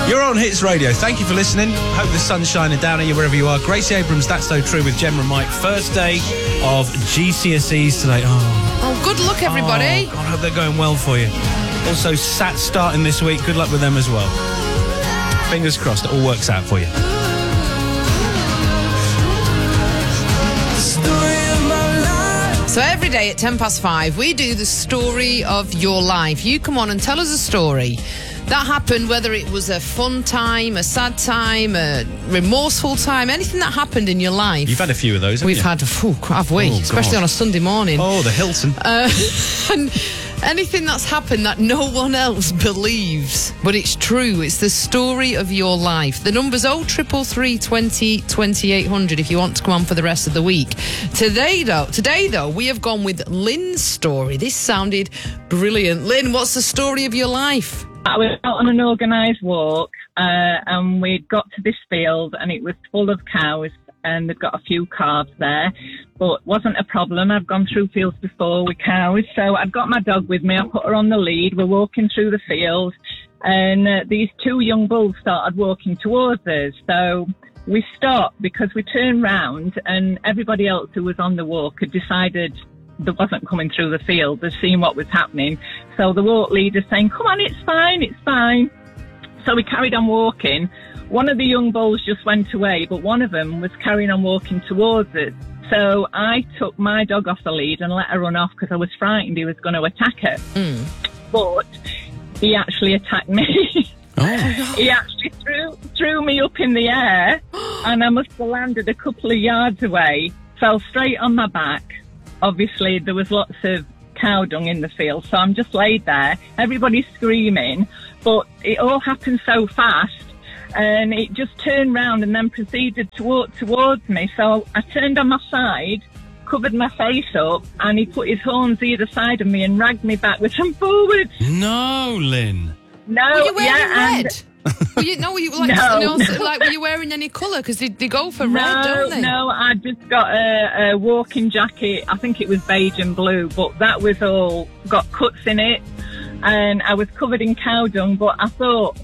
You're on Hits Radio. Thank you for listening. Hope the sun's shining down on you wherever you are. Gracie Abrams, That's So True with Gemma and Mike. First day of GCSEs today. Oh, good luck, everybody. God, I hope they're going well for you. Also, SAT starting this week. Good luck with them as well. Fingers crossed it all works out for you. So every day at 5:10, we do the story of your life. You come on and tell us a story that happened, whether it was a fun time, a sad time, a remorseful time, anything that happened in your life. You've had a few of those, haven't We've you? had, have we? Oh, especially God. on a Sunday morning. Oh, the Hilton. And anything that's happened that no one else believes, but it's true. It's the story of your life. The number's 0333 20 2800 if you want to come on for the rest of the week. Today though, we have gone with Lynn's story. This sounded brilliant. Lynn, what's the story of your life? I was out on an organised walk and we'd got to this field and it was full of cows and they'd got a few calves there, but wasn't a problem. I've gone through fields before with cows, so I'd got my dog with me. I put her on the lead. We're walking through the field and these two young bulls started walking towards us. So we stopped because we turned round and everybody else who was on the walk had decided they wasn't coming through the field. They'd seen what was happening. So the walk leader saying, come on, it's fine. So we carried on walking. One of the young bulls just went away, but one of them was carrying on walking towards us. So I took my dog off the lead and let her run off because I was frightened he was going to attack her. But he actually attacked me. Oh. He actually threw me up in the air and I must have landed a couple of yards away, fell straight on my back. Obviously, there was lots of cow dung in the field, so I'm just laid there. Everybody's screaming, but it all happened so fast, and it just turned round and then proceeded to walk towards me. So I turned on my side, covered my face up, and he put his horns either side of me and dragged me backwards and forwards. No, Lynn. No, Were you wearing red? and Were you wearing any colour? Because they go for red, don't they? No, I just got a walking jacket. I think it was beige and blue, but that was all got cuts in it. And I was covered in cow dung, but I thought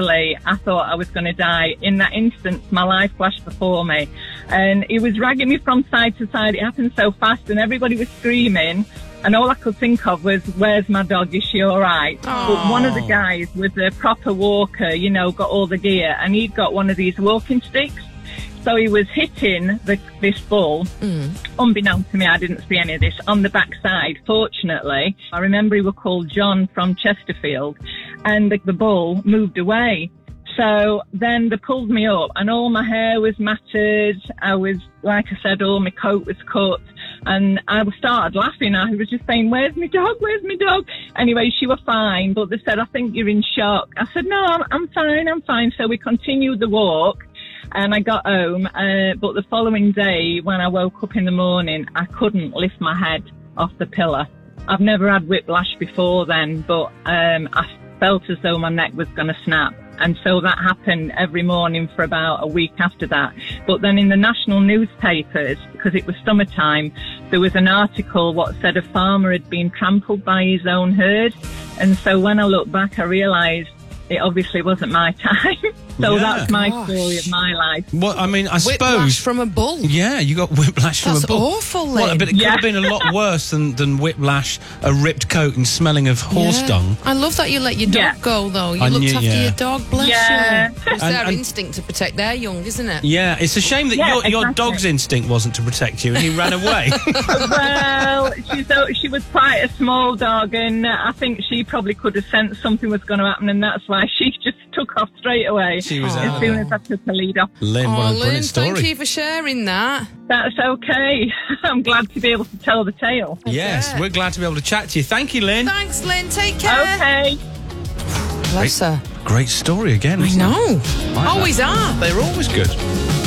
I was going to die. In that instant, my life flashed before me. And he was dragging me from side to side. It happened so fast and everybody was screaming. And all I could think of was, where's my dog? Is she all right? But one of the guys was a proper walker, got all the gear, and he'd got one of these walking sticks. So he was hitting this bull. Unbeknownst to me, I didn't see any of this, on the backside, fortunately. I remember he was called John from Chesterfield, and the bull moved away. So then they pulled me up, and all my hair was matted. I was, like I said, all my coat was cut. And I started laughing. I was just saying, where's my dog? Where's my dog? Anyway, she was fine, but they said, I think you're in shock. I said, no, I'm fine. So we continued the walk and I got home. But the following day, when I woke up in the morning, I couldn't lift my head off the pillow. I've never had whiplash before then, but I felt as though my neck was going to snap. And so that happened every morning for about a week after that. But then in the national newspapers, because it was summertime, there was an article what said a farmer had been trampled by his own herd. And so when I look back, I realised it obviously wasn't my time. So that's my story of my life. Well, I mean, I Whiplash suppose from a bull. Yeah, you got whiplash from That's a bull. awful, Lynn. Well, but it could have been a lot worse than whiplash, a ripped coat and smelling of horse dung. I love that you let your dog go, though. You looked after your dog, bless you. It's their instinct to protect their young, isn't it? Yeah, it's a shame that your dog's instinct wasn't to protect you and he ran away. Well, she was quite a small dog, and I think she probably could have sensed something was going to happen, and that's why she just took off straight away. She was as soon as I took the lead off. Lynn, what a brilliant story. Thank you for sharing that. That's okay. I'm glad to be able to tell the tale. Yes, we're glad to be able to chat to you. Thank you, Lynn. Thanks, Lynn. Take care. Okay. Bless her. Great story again. I know. Always are. They're always good.